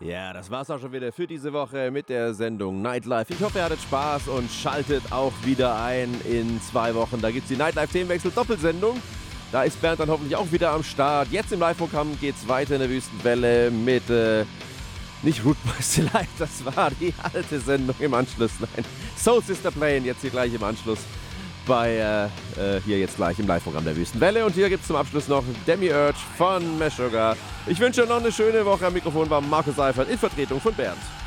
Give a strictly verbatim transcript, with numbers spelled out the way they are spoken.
Ja, das war's auch schon wieder für diese Woche mit der Sendung Nightlife. Ich hoffe, ihr hattet Spaß und schaltet auch wieder ein in zwei Wochen. Da gibt's die Nightlife-Themenwechsel-Doppelsendung. Da ist Bernd dann hoffentlich auch wieder am Start. Jetzt im Live-Programm geht's weiter in der Wüstenwelle mit, äh, nicht Root Boys Delight, das war die alte Sendung im Anschluss. Nein, Soul Sister Playing jetzt hier gleich im Anschluss bei, äh, äh, hier jetzt gleich im Live-Programm der Wüstenwelle. Und hier gibt's zum Abschluss noch Demiurge von Meshuggah. Ich wünsche euch noch eine schöne Woche. Am Mikrofon war Markus Seifert in Vertretung von Bernd.